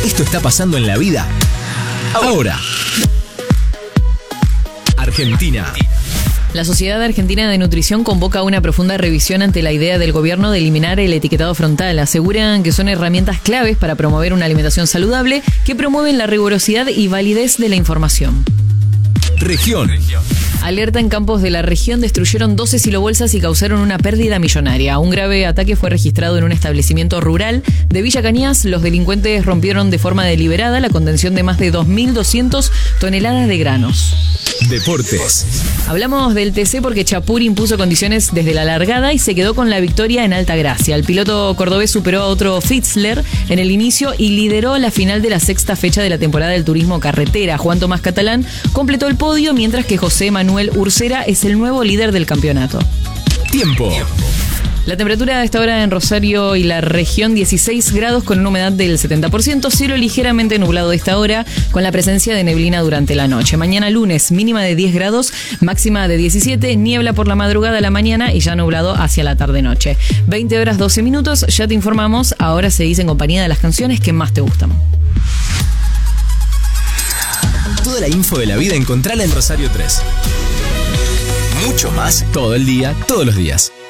Esto está pasando en la vida ahora. Argentina. La Sociedad Argentina de Nutrición convoca una profunda revisión ante la idea del gobierno de eliminar el etiquetado frontal. Aseguran que son herramientas claves para promover una alimentación saludable que promueven la rigurosidad y validez de la información. Región. Alerta en campos de la región, destruyeron 12 silobolsas y causaron una pérdida millonaria. Un grave ataque fue registrado en un establecimiento rural de Villa Cañas. Los delincuentes rompieron de forma deliberada la contención de más de 2.200 toneladas de granos. Deportes. Hablamos del TC porque Chapur impuso condiciones desde la largada y se quedó con la victoria en Altagracia. El piloto cordobés superó a otro Fitzler en el inicio y lideró la final de la sexta fecha de la temporada del turismo carretera. Juan Tomás Catalán completó el podio, mientras que José Manuel Ursera es el nuevo líder del campeonato. Tiempo. La temperatura a esta hora en Rosario y la región 16 grados con una humedad del 70%, cielo ligeramente nublado de esta hora con la presencia de neblina durante la noche. Mañana lunes mínima de 10 grados, máxima de 17, niebla por la madrugada a la mañana y ya nublado hacia la tarde-noche. 20 horas 12 minutos, ya te informamos, ahora seguís en compañía de las canciones que más te gustan. Toda la info de la vida encontrala en Rosario 3. Mucho más todo el día, todos los días.